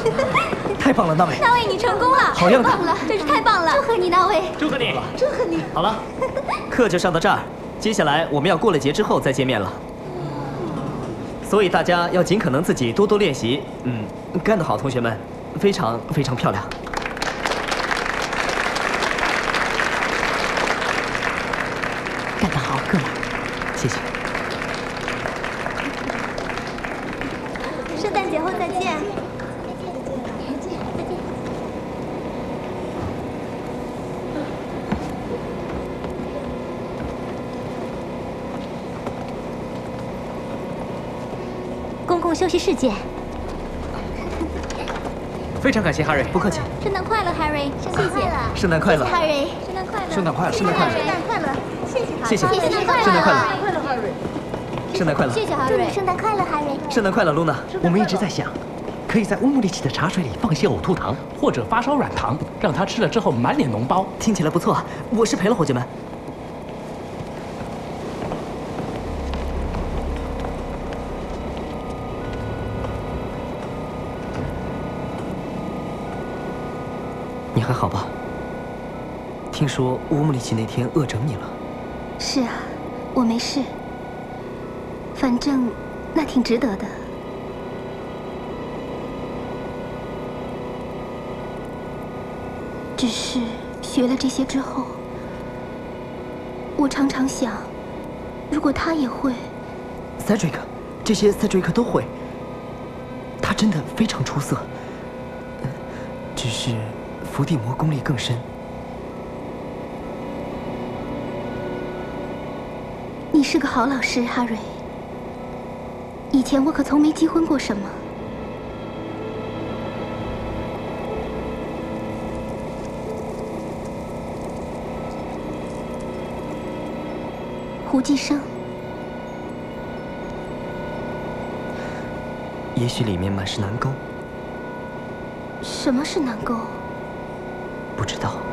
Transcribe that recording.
太棒了，那位！ 那位，你成功了！ 好样的！ 太棒了，真是太棒了！祝贺你，那位！ 祝贺你！ 祝贺你！ 好了，课就上到这儿，接下来我们要过了节之后再见面了。所以大家要尽可能自己多多练习。干得好，同学们，非常非常漂亮。 干得好，哥们儿， 谢谢。 圣诞节后再见。公共休息室见。 非常感谢哈瑞， 不客气。 圣诞快乐，Harry！圣诞快乐！ 圣诞快乐 ，Harry！圣诞快乐！ 圣诞快乐！圣诞快乐！ 圣诞快乐！谢谢他。 谢谢。 圣诞快乐！ 圣诞快乐！ 快乐，Harry！ 圣诞快乐！ 谢谢 Harry！圣诞快乐，Harry！ 圣诞快乐，露娜！ 我们一直在想，可以在乌木里奇的茶水里放些呕吐糖， 或者发烧软糖，让他吃了之后满脸脓包。 听起来不错，我是赔了，伙计们。你还好吧？听说乌木里奇那天恶整你了。 是啊，我没事。反正那挺值得的。只是学了这些之后，我常常想，如果他也会。 Cedric， 这些 Cedric 都会。他真的非常出色。只是伏地魔功力更深。 你是个好老师，哈瑞。以前我可从没积昏过什么。胡寄生， 也许里面满是南沟。 什么是南沟？ 不知道。